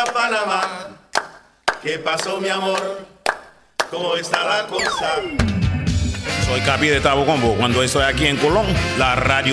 Panamá. ¿Qué pasó, mi amor? ¿Cómo está la cosa? Soy Capi de Tabo Combo. Cuando estoy aquí en Colón, la radio